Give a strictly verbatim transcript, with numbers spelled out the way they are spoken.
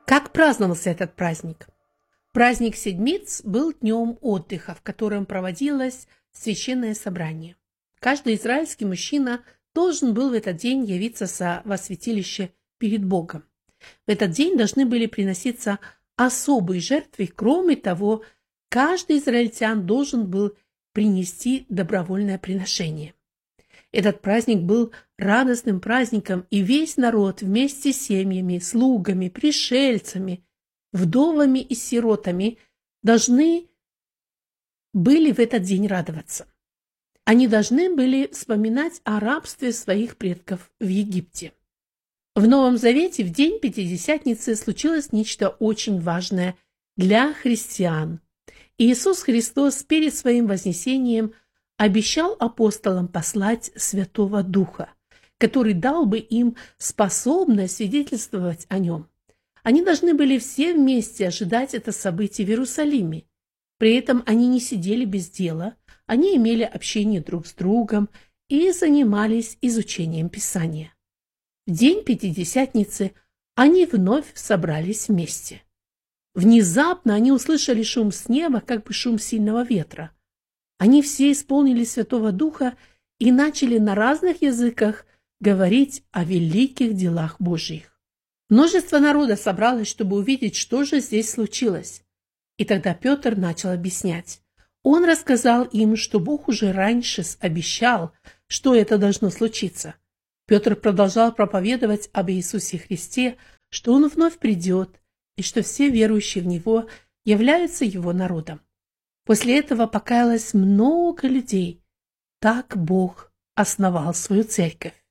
Как праздновался этот праздник? Праздник Седмиц был днем отдыха, в котором проводилось священное собрание. Каждый израильский мужчина должен был в этот день явиться во святилище перед Богом. В этот день должны были приноситься особые жертвы. Кроме того, каждый израильтян должен был принести добровольное приношение. Этот праздник был радостным праздником, и весь народ вместе с семьями, слугами, пришельцами, вдовами и сиротами должны были в этот день радоваться. Они должны были вспоминать о рабстве своих предков в Египте. В Новом Завете в день Пятидесятницы случилось нечто очень важное для христиан. Иисус Христос перед своим вознесением обещал апостолам послать Святого Духа, который дал бы им способность свидетельствовать о нем. Они должны были все вместе ожидать это событие в Иерусалиме. При этом они не сидели без дела, они имели общение друг с другом и занимались изучением Писания. В день Пятидесятницы они вновь собрались вместе. Внезапно они услышали шум с неба, как бы шум сильного ветра. Они все исполнились Святого Духа и начали на разных языках говорить о великих делах Божьих. Множество народа собралось, чтобы увидеть, что же здесь случилось. И тогда Петр начал объяснять. Он рассказал им, что Бог уже раньше обещал, что это должно случиться. Петр продолжал проповедовать об Иисусе Христе, что Он вновь придет, и что все верующие в Него являются Его народом. После этого покаялось много людей. Так Бог основал свою церковь.